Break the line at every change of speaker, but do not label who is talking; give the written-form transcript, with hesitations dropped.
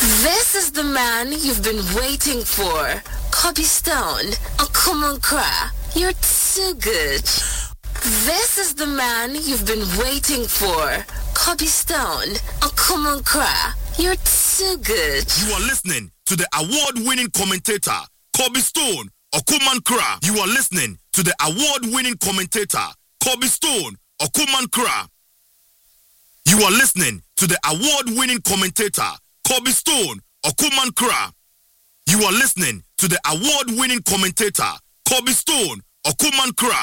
This is the man you've been waiting for. Kobe Stone, Okumonkra, you're too good. This is the man you've been waiting for. Kobe Stone, Okumonkra, you're too good.
You are listening to the award-winning commentator, Kobe Stone, Okumonkra. You are listening to the award-winning commentator, Kobe Stone, Okumonkra. You are listening to the award-winning commentator, Kobe Stone, Okumonkra. You are listening to the award-winning commentator, Kobe Stone, Okumonkra.